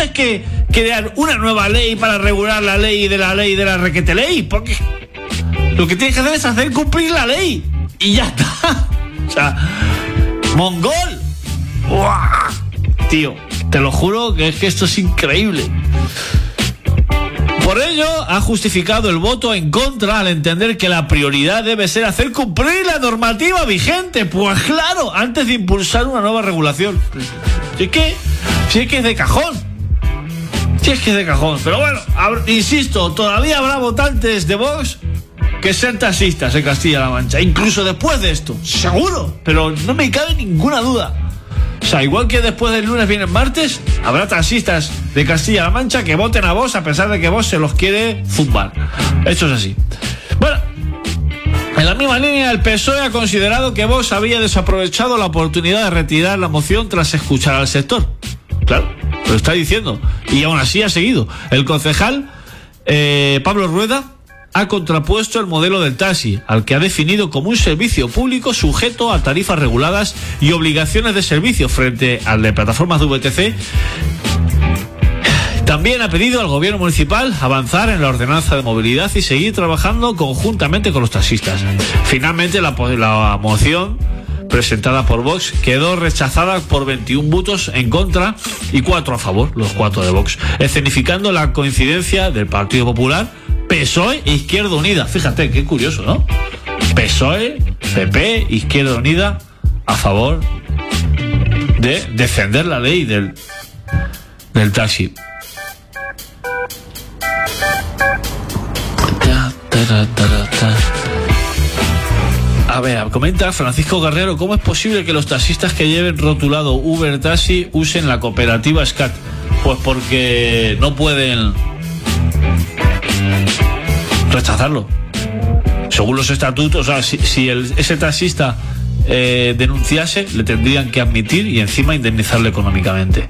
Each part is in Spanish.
tienes que crear una nueva ley para regular la ley de la requete ley, porque lo que tienes que hacer es hacer cumplir la ley y ya está. O sea, mongol. ¡Uah! Tío, te lo juro que es que esto es increíble. Por ello, ha justificado el voto en contra al entender que la prioridad debe ser hacer cumplir la normativa vigente. Pues claro, antes de impulsar una nueva regulación. Si es que es de cajón. Pero bueno, insisto, todavía habrá votantes de Vox que sean taxistas en Castilla-La Mancha. Incluso después de esto, seguro. Pero no me cabe ninguna duda. O sea, igual que después del lunes viene el martes, habrá taxistas de Castilla-La Mancha que voten a Vox a pesar de que Vox se los quiere zumbar. Esto es así. Bueno, en la misma línea, el PSOE ha considerado que Vox había desaprovechado la oportunidad de retirar la moción tras escuchar al sector. Claro, lo está diciendo. Y aún así ha seguido. El concejal Pablo Rueda ha contrapuesto el modelo del taxi, al que ha definido como un servicio público sujeto a tarifas reguladas y obligaciones de servicio frente al de plataformas de VTC. También ha pedido al gobierno municipal avanzar en la ordenanza de movilidad y seguir trabajando conjuntamente con los taxistas. Finalmente, la moción presentada por Vox quedó rechazada por 21 votos en contra y 4 a favor, los 4 de Vox, escenificando la coincidencia del Partido Popular, PSOE e Izquierda Unida. Fíjate, qué curioso, ¿no? PSOE, PP, Izquierda Unida a favor de defender la ley del taxi. A ver, comenta Francisco Guerrero, ¿cómo es posible que los taxistas que lleven rotulado Uber Taxi usen la cooperativa SCAT? Pues porque no pueden rechazarlo. Según los estatutos, o sea, si ese taxista denunciase, le tendrían que admitir y encima indemnizarle económicamente.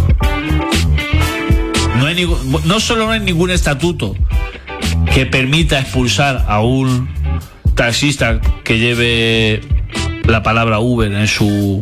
No solo no hay ningún estatuto que permita expulsar a un taxista que lleve la palabra Uber en su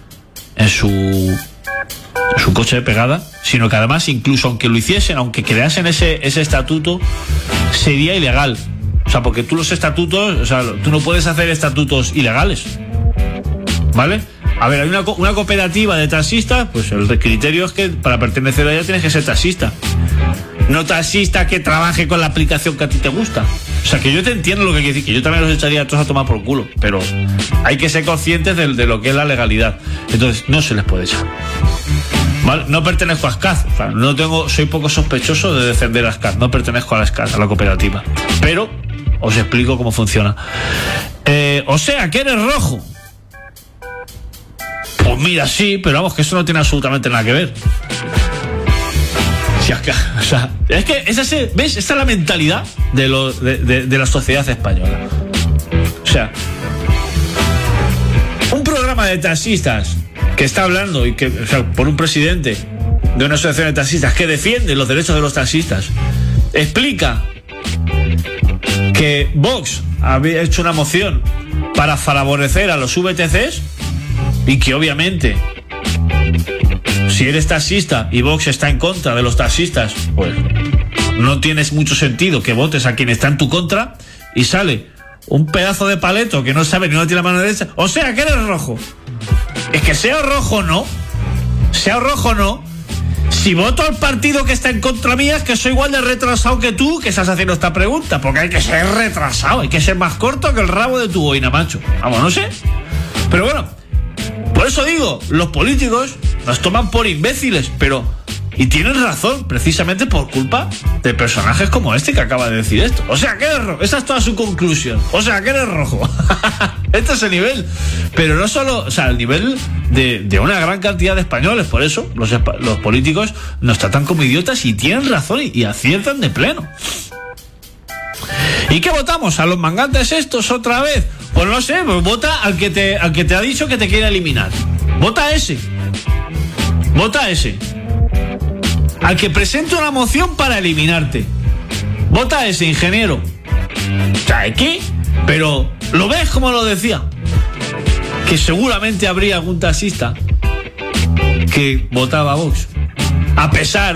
coche pegada, sino que además, incluso aunque lo hiciesen, aunque creasen ese estatuto, sería ilegal. O sea, porque tú los estatutos, o sea, tú no puedes hacer estatutos ilegales, ¿vale? A ver, hay una cooperativa de taxistas, pues el criterio es que para pertenecer a ella tienes que ser taxista. No taxista que trabaje con la aplicación que a ti te gusta. O sea, que yo te entiendo lo que quiere decir, que yo también los echaría a todos a tomar por culo, pero hay que ser conscientes de lo que es la legalidad. Entonces, no se les puede echar. ¿Vale? No pertenezco a SCAT, o sea, soy poco sospechoso de defender a SCAT, no pertenezco a la SCAT, a la cooperativa. Pero os explico cómo funciona. O sea, que eres rojo. Pues mira, sí, pero vamos, que eso no tiene absolutamente nada que ver. O sea, es que ¿ves? Esta es la mentalidad de la sociedad española. O sea, un programa de taxistas que está hablando y que, o sea, por un presidente de una asociación de taxistas que defiende los derechos de los taxistas, explica que Vox había hecho una moción para favorecer a los VTCs y que obviamente, si eres taxista y Vox está en contra de los taxistas, pues no tienes mucho sentido que votes a quien está en tu contra, y sale un pedazo de paleto que no sabe ni dónde tiene la mano derecha. O sea, que eres rojo. Es que sea rojo o no, si voto al partido que está en contra mía, es que soy igual de retrasado que tú que estás haciendo esta pregunta, porque hay que ser retrasado, hay que ser más corto que el rabo de tu boina, macho. Vamos, no sé. Pero bueno, por eso digo, los políticos nos toman por imbéciles, y tienen razón, precisamente por culpa de personajes como este que acaba de decir esto. O sea, que eres rojo. Esa es toda su conclusión. O sea, que eres rojo. Este es el nivel. Pero no solo, o sea, el nivel de una gran cantidad de españoles. Por eso los políticos nos tratan como idiotas y tienen razón y aciertan de pleno. ¿Y qué votamos? ¿A los mangantes estos otra vez? Pues no sé, pues vota al que te ha dicho que te quiere eliminar. Vota a ese. Al que presente una moción para eliminarte. Vota a ese, ingeniero. O sea, ¿qué? Pero, ¿lo ves como lo decía? Que seguramente habría algún taxista que votaba a Vox, a pesar